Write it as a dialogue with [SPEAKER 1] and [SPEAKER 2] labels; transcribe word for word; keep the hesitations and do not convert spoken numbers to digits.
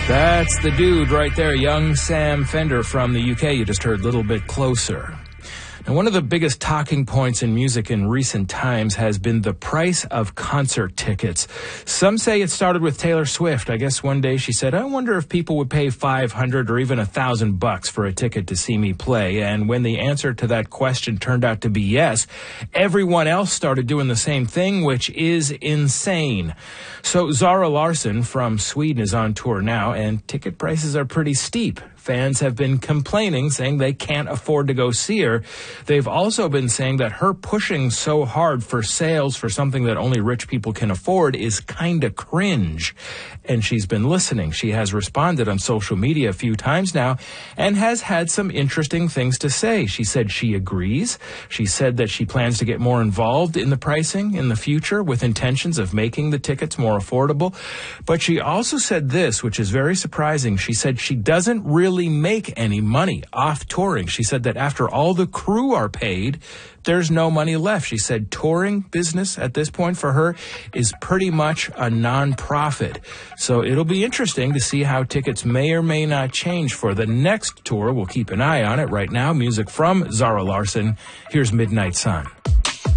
[SPEAKER 1] That's the dude right there, young Sam Fender from the U K. You just heard a little bit closer. Now, one of the biggest talking points in music in recent times has been the price of concert tickets. Some say it started with Taylor Swift. I guess one day she said, I wonder if people would pay five hundred or even a thousand bucks for a ticket to see me play. And when the answer to that question turned out to be yes, everyone else started doing the same thing, which is insane. So Zara Larsson from Sweden is on tour now, and ticket prices are pretty steep. Fans have been complaining, saying they can't afford to go see her. They've also been saying that her pushing so hard for sales for something that only rich people can afford is kind of cringe. And she's been listening. She has responded on social media a few times now and has had some interesting things to say. She said she agrees. She said that she plans to get more involved in the pricing in the future with intentions of making the tickets more affordable. But she also said this, which is very surprising. She said she doesn't really make any money off touring. She said that after all the crew are paid, there's no money left. She said touring business at this point for her is pretty much a non-profit. So it'll be interesting to see how tickets may or may not change for the next tour. We'll keep an eye on it. Right now, music from Zara Larsson. Here's Midnight Sun.